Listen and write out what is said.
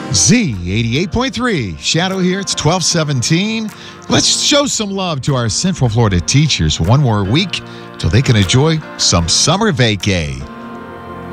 Z88.3. Shadow here. It's 12:17. Let's show some love to our Central Florida teachers. One more week till they can enjoy some summer vacay.